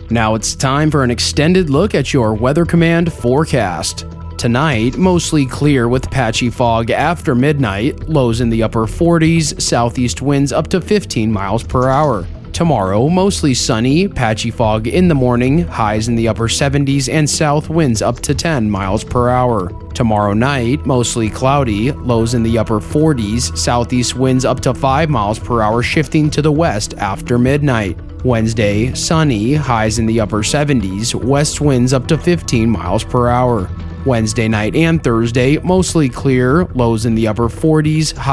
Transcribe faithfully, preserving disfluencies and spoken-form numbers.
Now it's time for an extended look at your Weather Command forecast. Tonight, mostly clear with patchy fog after midnight, lows in the upper forties, southeast winds up to fifteen miles per hour. Tomorrow, mostly sunny, patchy fog in the morning, highs in the upper seventies and south winds up to ten miles per hour. Tomorrow night, mostly cloudy, lows in the upper forties, southeast winds up to five miles per hour shifting to the west after midnight. Wednesday, sunny, highs in the upper seventies, west winds up to fifteen miles per hour. Wednesday night and Thursday, mostly clear, lows in the upper forties,